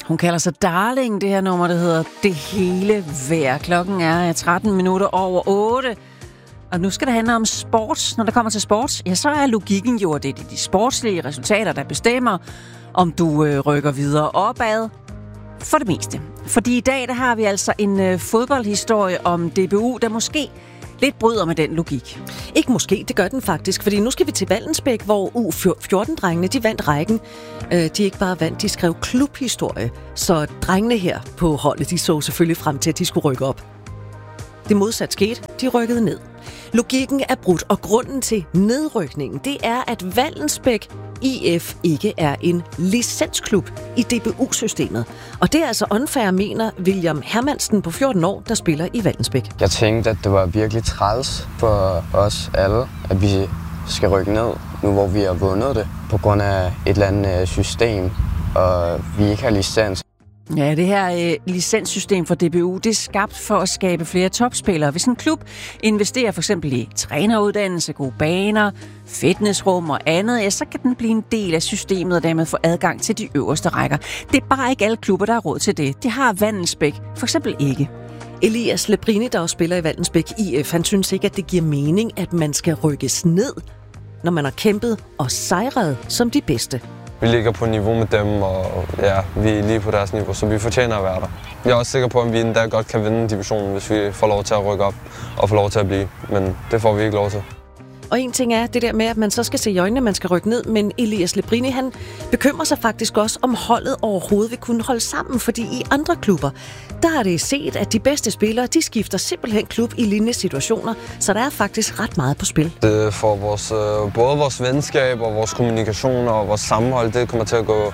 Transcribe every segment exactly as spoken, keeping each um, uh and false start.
Hun kalder sig Darling, det her nummer, der hedder Det hele værd. Klokken er tretten minutter over otte. Og nu skal det handle om sport. Når der kommer til sport, ja, så er logikken jo, at det er de sportslige resultater, der bestemmer, om du øh, rykker videre opad. For det meste. Fordi i dag, der har vi altså en øh, fodboldhistorie om D B U, der måske lidt bryder med den logik. Ikke måske, det gør den faktisk, fordi nu skal vi til Vallensbæk, hvor U fjorten-drengene, de vandt rækken. De ikke bare vandt, de skrev klubhistorie, så drengene her på holdet, de så selvfølgelig frem til, at de skulle rykke op. Det modsat skete, de rykkede ned. Logikken er brudt, og grunden til nedrykningen, det er, at Vallensbæk I F ikke er en licensklub i D B U-systemet. Og det er altså unfair, mener William Hermansen på fjorten år, der spiller i Vallensbæk. Jeg tænkte, at det var virkelig træls for os alle, at vi skal rykke ned, nu hvor vi har vundet det, på grund af et eller andet system, og vi ikke har licens. Ja, det her øh, licenssystem for D B U, det er skabt for at skabe flere topspillere. Hvis en klub investerer for eksempel i træneruddannelse, gode baner, fitnessrum og andet, ja, så kan den blive en del af systemet og dermed få adgang til de øverste rækker. Det er bare ikke alle klubber, der har råd til det. Det har Vallensbæk for eksempel ikke. Elias Lebrini, der også spiller i Vallensbæk I F, han synes ikke, at det giver mening, at man skal rykkes ned, når man har kæmpet og sejret som de bedste. Vi ligger på niveau med dem, og ja, vi er lige på deres niveau, så vi fortjener at være der. Jeg er også sikker på, at vi endda godt kan vinde divisionen, hvis vi får lov til at rykke op og få lov til at blive. Men det får vi ikke lov til. Og en ting er det der med, at man så skal se i øjnene, at man skal rykke ned, men Elias Lebrini, han bekymrer sig faktisk også, om holdet overhovedet vil kunne holde sammen, fordi i andre klubber, der har det set, at de bedste spillere, de skifter simpelthen klub i lignende situationer, så der er faktisk ret meget på spil. Det får vores, både vores venskab og vores kommunikation og vores sammenhold, det kommer til at gå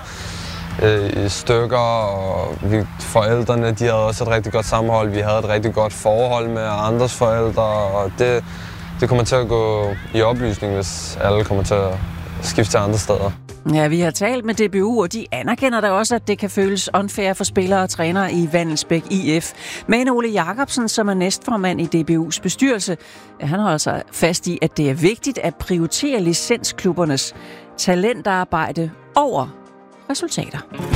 i stykker, og vi, forældrene, de havde også et rigtig godt sammenhold, vi havde et rigtig godt forhold med andres forældre, og det Det kommer til at gå i oplysning, hvis alle kommer til at skifte til andre steder. Ja, vi har talt med D B U, og de anerkender da også, at det kan føles unfair for spillere og trænere i Vallensbæk I F. Men Ole Jacobsen, som er næstformand i D B U's bestyrelse, han holder sig fast i, at det er vigtigt at prioritere licensklubbernes talentarbejde over resultater.